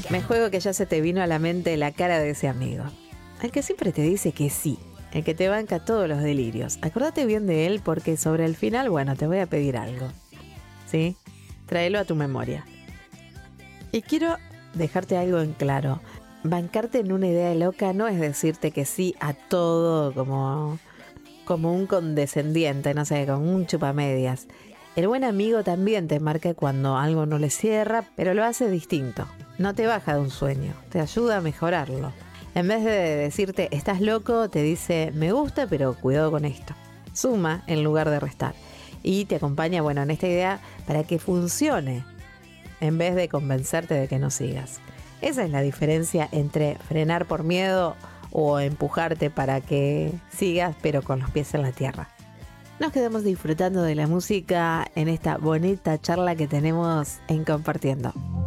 Me juego que ya se te vino a la mente la cara de ese amigo. El que siempre te dice que sí. El que te banca todos los delirios. Acordate bien de él porque sobre el final, bueno, te voy a pedir algo. ¿Sí? Tráelo a tu memoria. Y quiero dejarte algo en claro. Bancarte en una idea loca no es decirte que sí a todo como un condescendiente, no sé, como un chupamedias. El buen amigo también te marca cuando algo no le cierra, pero lo hace distinto. No te baja de un sueño, te ayuda a mejorarlo. En vez de decirte estás loco, te dice me gusta, pero cuidado con esto. Suma en lugar de restar. Y te acompaña, bueno, en esta idea para que funcione, en vez de convencerte de que no sigas. Esa es la diferencia entre frenar por miedo o empujarte para que sigas, pero con los pies en la tierra. Nos quedamos disfrutando de la música en esta bonita charla que tenemos en Compartiendo.